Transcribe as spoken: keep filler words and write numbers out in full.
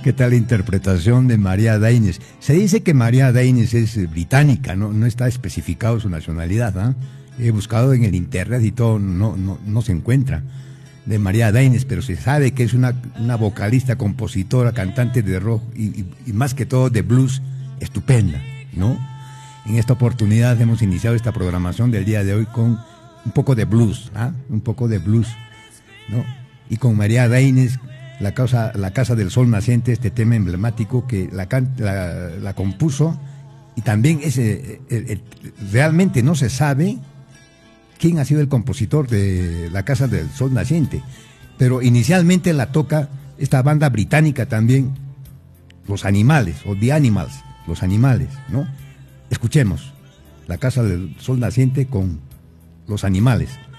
¿Qué tal la interpretación de María Daines? Se dice que María Daines es británica, no, no está especificado su nacionalidad, ¿eh? He buscado en el internet y todo, no, no, no se encuentra de María Daines, pero se sabe que es una, una vocalista, compositora, cantante de rock y, y, y más que todo de blues estupenda, ¿no? En esta oportunidad hemos iniciado esta programación del día de hoy con un poco de blues, ¿ah? Un poco de blues, ¿no? Y con María Daines, la, causa, la Casa del Sol Naciente, este tema emblemático que la, la, la compuso, y también ese, el, el, realmente no se sabe quién ha sido el compositor de la Casa del Sol Naciente, pero inicialmente la toca esta banda británica también, Los Animales, o The Animals, Los Animales, ¿no? Escuchemos la Casa del Sol Naciente con Los Animales.